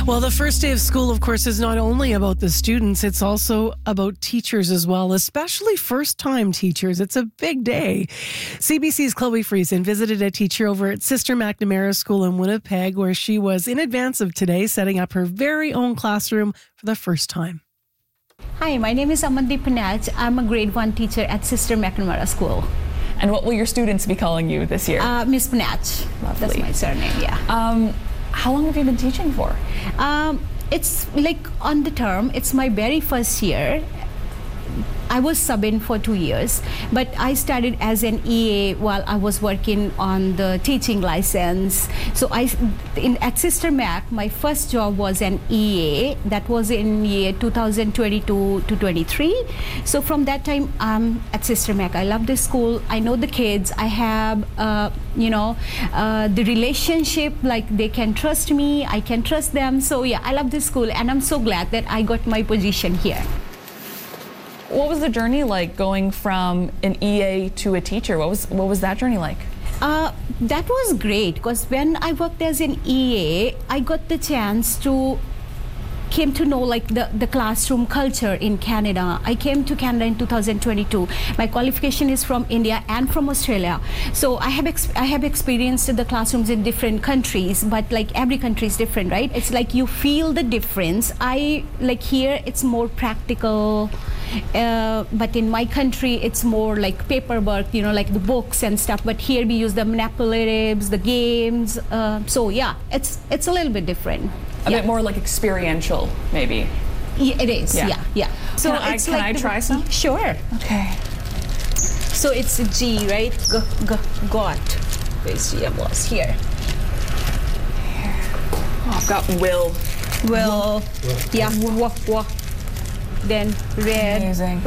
Well, the first day of school, of course, is not only about the students, it's also about teachers as well, especially first-time teachers. It's a big day. CBC's Chloe Friesen visited a teacher over at Sister McNamara School in Winnipeg, where she was, in advance of today, setting up her very own classroom for the first time. Hi, my name is Amandeep Panach. I'm a grade 1 teacher at Sister McNamara School. And what will your students be calling you this year? Miss Panach. Lovely. That's my surname, yeah. How long have you been teaching for? It's like on the term, it's my very first year. I was sub-in for 2 years, but I started as an EA while I was working on the teaching license. So at Sister Mac, my first job was an EA. That was in year 2022 to 23. So from that time, I'm at Sister Mac. I love this school. I know the kids. I have, the relationship, like they can trust me. I can trust them. So yeah, I love this school, and I'm so glad that I got my position here. What was the journey like going from an EA to a teacher? What was that journey like? That was great, because when I worked as an EA, I got the chance to came to know like the classroom culture in Canada. I came to Canada in 2022. My qualification is from India and from Australia. So I have experienced the classrooms in different countries, but like every country is different, right? It's like you feel the difference. I like here it's more practical, but in my country it's more like paperwork, like the books and stuff. But here we use the manipulatives, the games. So yeah, it's a little bit different. A bit more like experiential, maybe. Yeah, it is. Yeah. So can I try some? Sure. Okay. So it's G, right? Got. Where's G was here? Oh, I've got will. Will. Yeah. Wa. Then red. Amazing.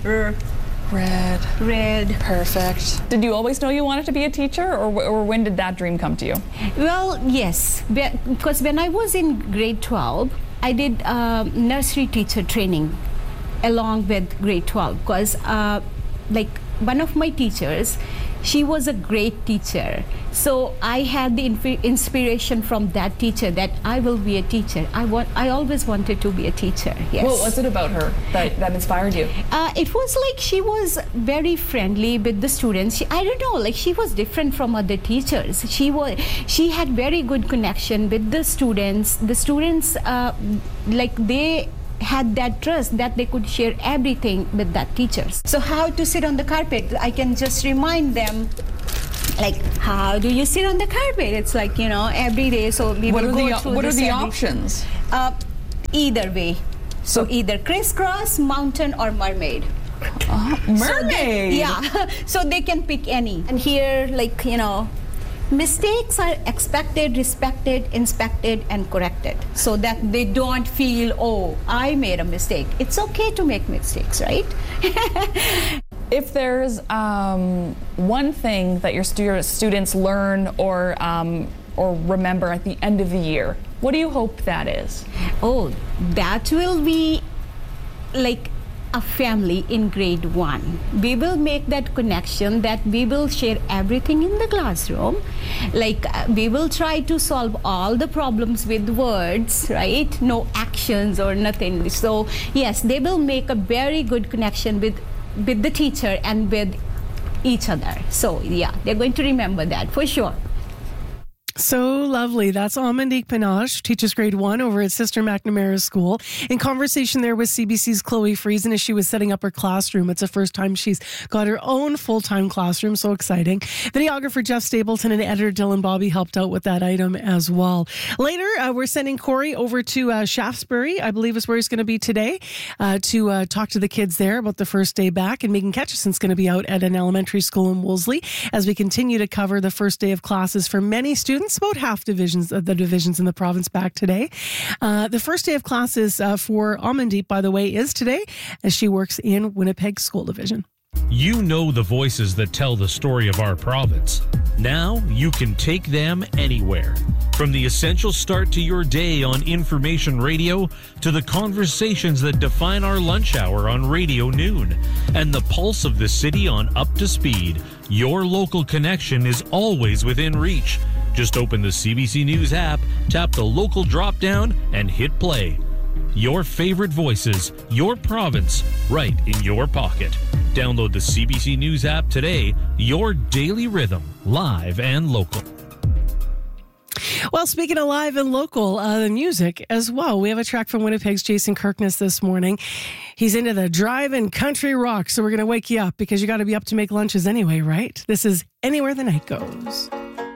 Red. Perfect. Did you always know you wanted to be a teacher, or when did that dream come to you? Well, yes, because when I was in grade 12, I did nursery teacher training along with grade 12, because like one of my teachers, she was a great teacher. So I had the inspiration from that teacher that I will be a teacher. I always wanted to be a teacher. Yes. What was it about her that inspired you? It was like she was very friendly with the students. I don't know, like she was different from other teachers. She had very good connection with the students. The students, like they had that trust that they could share everything with that teachers. So how to sit on the carpet, I can just remind them, like, how do you sit on the carpet? It's like, every day. So we will go through What are the every options? Either way. So either crisscross, mountain, or mermaid. Mermaid! So they can pick any. And here, like, mistakes are expected, respected, inspected, and corrected, so that they don't feel, oh, I made a mistake. It's okay to make mistakes, right? If there's one thing that your students learn or remember at the end of the year, what do you hope that is? Oh, that will be like a family in grade 1. We will make that connection that we will share everything in the classroom. Like we will try to solve all the problems with words, right? No actions or nothing. So yes, they will make a very good connection with the teacher and with each other. So yeah, they're going to remember that for sure. So lovely. That's Amandeep Panach, teaches grade 1 over at Sister McNamara School. In conversation there with CBC's Chloe Friesen as she was setting up her classroom. It's the first time she's got her own full-time classroom. So exciting. Videographer Jeff Stapleton and editor Dylan Bobby helped out with that item as well. Later, we're sending Corey over to Shaftesbury, I believe is where he's going to be today, to talk to the kids there about the first day back. And Megan Ketchison's going to be out at an elementary school in Wolseley as we continue to cover the first day of classes for many students. About half the divisions in the province back today. The first day of classes for Amandeep, by the way, is today as she works in Winnipeg School Division. You know the voices that tell the story of our province. Now you can take them anywhere. From the essential start to your day on Information Radio to the conversations that define our lunch hour on Radio Noon and the pulse of the city on Up to Speed, your local connection is always within reach. Just open the CBC News app, tap the local drop-down, and hit play. Your favorite voices, your province, right in your pocket. Download the CBC News app today. Your daily rhythm, live and local. Well, speaking of live and local, the music as well. We have a track from Winnipeg's Jason Kirkness this morning. He's into the drive-in country rock, so we're going to wake you up because you got to be up to make lunches anyway, right? This is Anywhere the Night Goes.